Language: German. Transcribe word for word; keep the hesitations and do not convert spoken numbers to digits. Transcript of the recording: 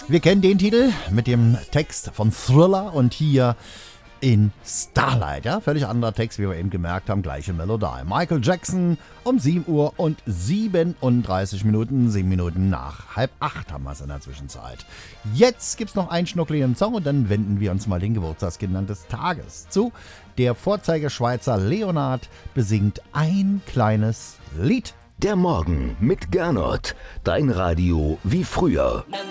Wir kennen den Titel mit dem Text von Thriller und hier in Starlight. Ja, völlig anderer Text, wie wir eben gemerkt haben, gleiche Melodie. Michael Jackson um sieben Uhr und siebenunddreißig Minuten, sieben Minuten nach halb acht haben wir es in der Zwischenzeit. Jetzt gibt es noch einen schnuckligen Song und dann wenden wir uns mal den Geburtstagskindern des Tages zu. Der Vorzeigeschweizer Leonard besingt ein kleines Lied. Der Morgen mit Gernot. Dein Radio wie früher.